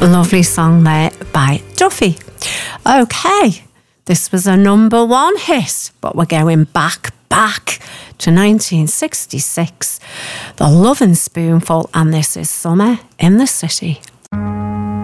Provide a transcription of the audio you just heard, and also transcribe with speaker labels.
Speaker 1: Lovely song there by Duffy. Okay, this was a number one hit, but we're going back to 1966. The Lovin' Spoonful, and this is Summer in the City.